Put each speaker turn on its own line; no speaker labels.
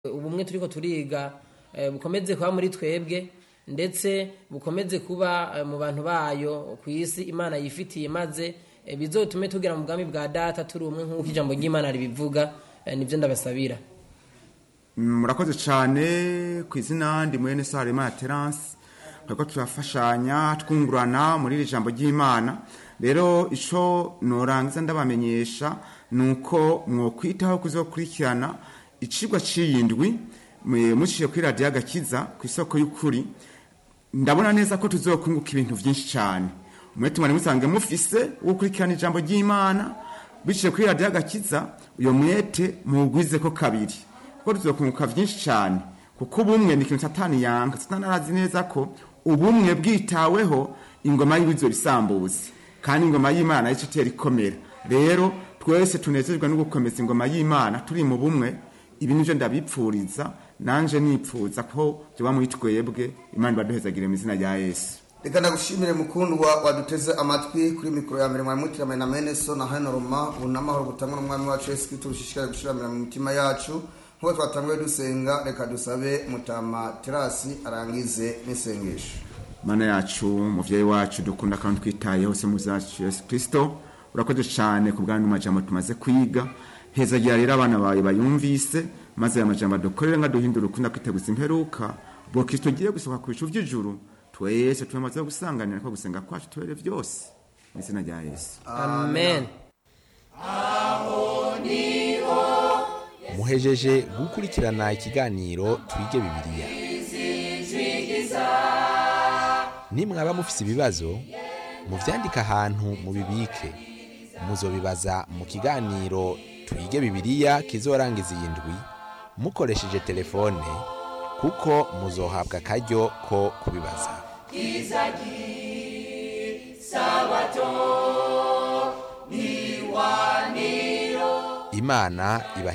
ubumwe turiko turiga bukomeze kuba muri twebwe ndetse bukomeze kuba mu bantu bayo ku isi Imana yifitiye, maze bizotume tugera mu bwami bwa data turi umwe nk'uko ijambo ry'Imana ribivuga. Nivyo ndabasabira.
Murakoze cyane ku izina ndi mwene Salima Terence, twako turafashanya twungurana muri iri jambo ry'Imana. Rero ico norangiza ndabamenyesha nuko mwokwitaho kuzokurikirana icigwa c'iyindwi muciye kuri radio Agakiza ku isoko y'ukuri. Ndabona neza ko tuzokunguka ibintu vyinshi cyane. Umwete mwari musange mufise wo kurikirana ijambo ry'Imana biciye kuri radio Agakiza, uyo mwete mugwize ko kabiri, kuko tuzokunguka vyinshi cyane, kuko ubumwe ni ikintu Satani yanka. Satani arazi neza ko ubumwe bwitaweho ingoma y'ibizo bisambuzi, kandi ingoma y'Imana yico tera ikomera. Rero twese tunezezwa no gukomeza ingoma y'Imana turi mu bumwe. Ibi nivyo ndabipfuriza, nanje nipfuza ko byoba muri twebwe. Imana baduhezagire mu izina rya Yesu.
Reka ndagushimire mukundwa waduteze amatwi kuri mikoro ya mbere mwari mutirame na Meneso na Hano Roma. Unamahoro gutangwa n'umwami wacu Yesu Kristo ushishikare gushiramira mu mitima yacu. Nkuko twatanguye dusenga, reka dusabe Mutama Terasi arangize n'isengesho.
Mana yacu, muvyeyi wacu dukunda kandi twitaye hose mu zacu Yesu Kristo, urakoze cyane ku bwanyu majambo tumaze kwiga. Hezagira rero abana bawe bayumvise, maze aya majambo dukorere nga duhindura ukunda kwiteguza imperuka, bo Kristo giye gusohoka ku bicu vy'ijuru. Twese twamaze gusanganira ko gusenga kwacu tubere vyose mu izina rya Yesu.
Amen.
Muhejeje gukurikirana ikiganiro Twige Bibiliya. Nimwaba mufise ibibazo, muvyandika ahantu mubibike. Muzobibaza mu kiganiro Twige Bibiliya kizorangiza iyi ndwi mukoresheje telefone, kuko muzohabwa akaryo ko kubibaza. Imana iba